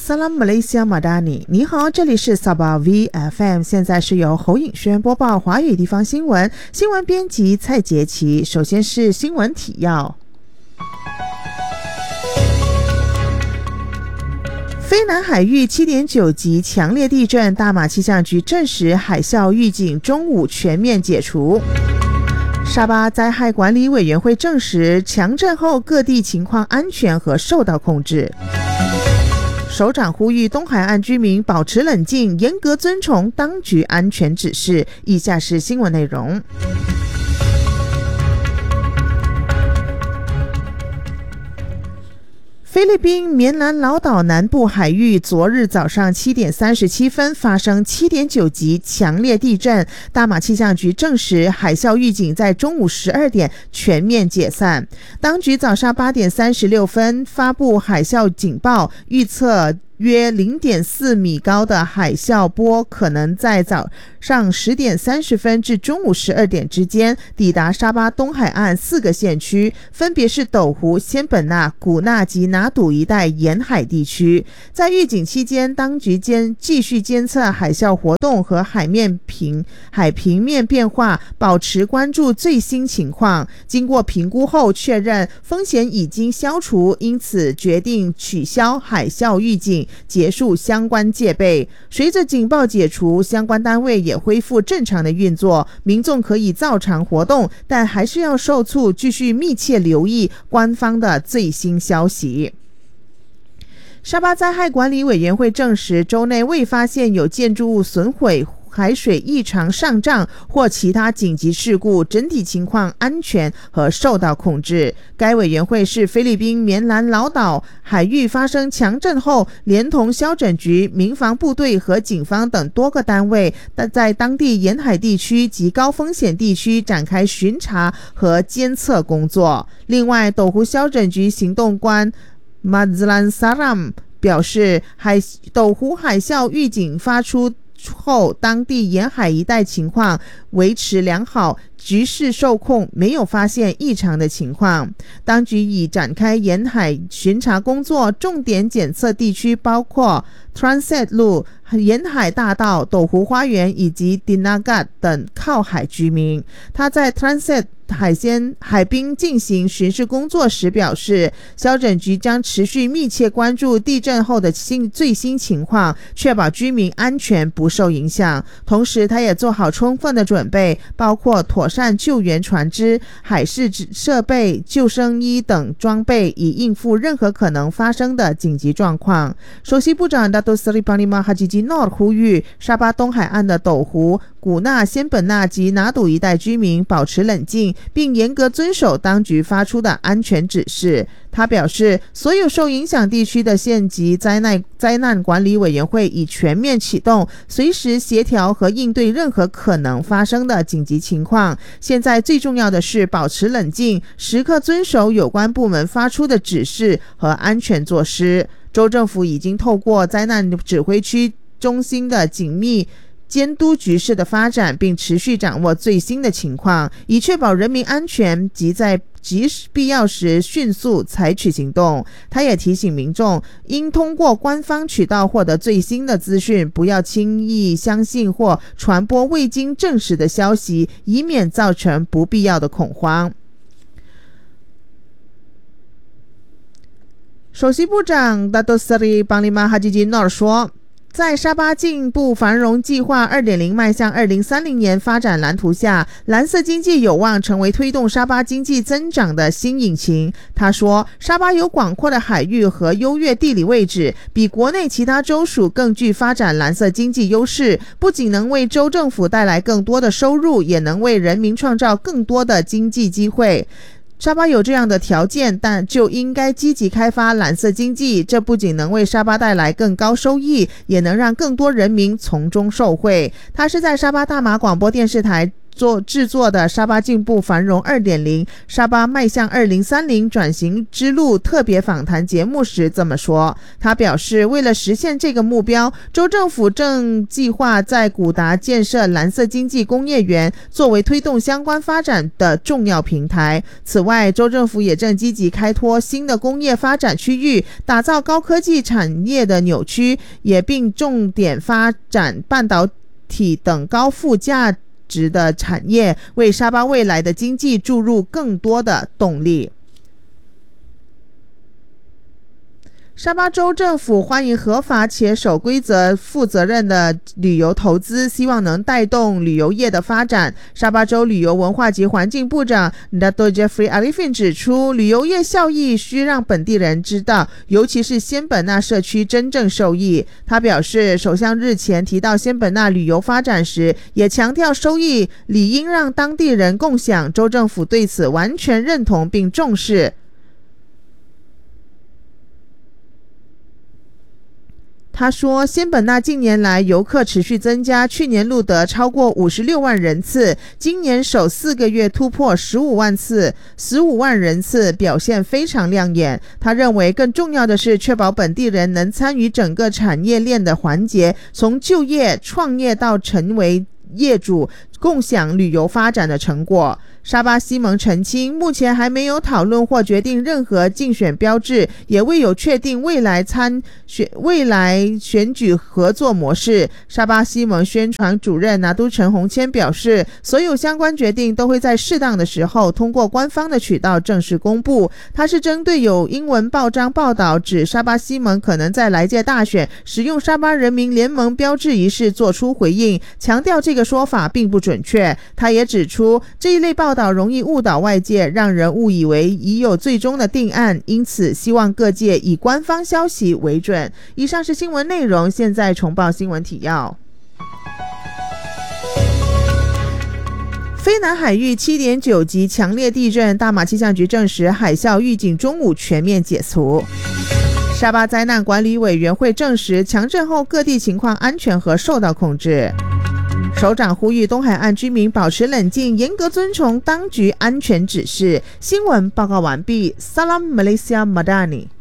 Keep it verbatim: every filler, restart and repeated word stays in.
Salam Malaysia Madani， 你好，这里是 Sabah V F M， 现在是由侯颖轩播报华语地方新闻，新闻编辑蔡杰琪。首先是新闻提要。菲南海域 七点九 级强烈地震，大马气象局证实海啸预警中午全面解除。沙巴灾害管理委员会证实，强震后各地情况安全和受到控制。首长呼吁东海岸居民保持冷静，严格遵从当局安全指示。以下是新闻内容。菲律宾棉兰老岛南部海域昨日早上七点三十七分发生 七点九 级强烈地震，大马气象局证实海啸预警在中午十二点全面解散。当局早上八点三十六分发布海啸警报，预测约 零点四 米高的海啸波可能在早上十点三十分至中午十二点之间抵达沙巴东海岸四个县区，分别是斗湖、仙本那、古纳及拿督一带沿海地区。在预警期间，当局间继续监测海啸活动和海面平海平面变化，保持关注最新情况。经过评估后确认风险已经消除，因此决定取消海啸预警，结束相关戒备。随着警报解除，相关单位也恢复正常的运作，民众可以照常活动，但还是要受促继续密切留意官方的最新消息。沙巴灾害管理委员会证实，州内未发现有建筑物损毁、海水异常上涨或其他紧急事故，整体情况安全和受到控制。该委员会是菲律宾棉兰老岛海域发生强震后，连同消拯局、民防部队和警方等多个单位，在当地沿海地区及高风险地区展开巡查和监测工作。另外，斗湖消拯局行动官Mazlan Saram 表示，海斗湖海啸预警发出后，当地沿海一带情况维持良好，局势受控，没有发现异常的情况。当局已展开沿海巡查工作，重点检测地区包括 Transit 路、沿海大道、斗湖花园以及 Dinagat 等靠海居民。他在 Transit海鲜海滨进行巡视工作时表示，消拯局将持续密切关注地震后的新最新情况，确保居民安全不受影响。同时，他也做好充分的准备，包括妥善救援船只、海事设备、救生衣等装备，以应付任何可能发生的紧急状况。首席部长 Datuk Seri Panglima Haji Jinor 呼吁沙巴东海岸的斗湖、古纳、仙本那及拿督一带居民保持冷静，并严格遵守当局发出的安全指示。他表示，所有受影响地区的县级灾难灾难管理委员会已全面启动，随时协调和应对任何可能发生的紧急情况。现在最重要的是保持冷静，时刻遵守有关部门发出的指示和安全措施。州政府已经透过灾难指挥区中心的紧密监督局势的发展，并持续掌握最新的情况，以确保人民安全及在及必要时迅速采取行动。他也提醒民众，应通过官方渠道获得最新的资讯，不要轻易相信或传播未经证实的消息，以免造成不必要的恐慌。首席部长 Datuk Seri Panglima Haji Jinor 说，在沙巴进一步繁荣计划 二点零 迈向二零三零年发展蓝图下，蓝色经济有望成为推动沙巴经济增长的新引擎。他说，沙巴有广阔的海域和优越地理位置，比国内其他州属更具发展蓝色经济优势，不仅能为州政府带来更多的收入，也能为人民创造更多的经济机会。沙巴有这样的条件，但就应该积极开发蓝色经济，这不仅能为沙巴带来更高收益，也能让更多人民从中受惠。他是在沙巴大马广播电视台做制作的沙巴进步繁荣 二点零 沙巴迈向二零三零转型之路特别访谈节目时这么说。他表示，为了实现这个目标，州政府正计划在古达建设蓝色经济工业园，作为推动相关发展的重要平台。此外，州政府也正积极开拓新的工业发展区域，打造高科技产业的纽区，也并重点发展半导体等高附加值的产业，为沙巴未来的经济注入更多的动力。沙巴州政府欢迎合法且守规则、负责任的旅游投资，希望能带动旅游业的发展。沙巴州旅游文化及环境部长 Dato Jeffrey Arifin 指出，旅游业效益需让本地人知道，尤其是仙本那社区真正受益。他表示，首相日前提到仙本那旅游发展时，也强调收益理应让当地人共享，州政府对此完全认同并重视。他说，仙本那近年来游客持续增加，去年录得超过五十六万人次，今年首四个月突破十五万次十五万人次，表现非常亮眼。他认为更重要的是确保本地人能参与整个产业链的环节，从就业、创业到成为业主，共享旅游发展的成果。沙巴西蒙澄清，目前还没有讨论或决定任何竞选标志，也未有确定未来参选未来选举合作模式。沙巴西蒙宣传主任拿督陈洪谦表示，所有相关决定都会在适当的时候通过官方的渠道正式公布。他是针对有英文报章报道指沙巴西蒙可能在来届大选使用沙巴人民联盟标志一事做出回应，强调这个说法并不准确。他也指出，这一类报道容易误导外界，让人误以为已有最终的定案，因此希望各界以官方消息为准。以上是新闻内容，现在重报新闻提要。菲南海域 七点九 级强烈地震，大马气象局证实海啸预警中午全面解除。沙巴灾难管理委员会证实，强震后各地情况安全和受到控制。首长呼吁东海岸居民保持冷静，严格遵从当局安全指示。新闻报告完毕。Salam Malaysia Madani。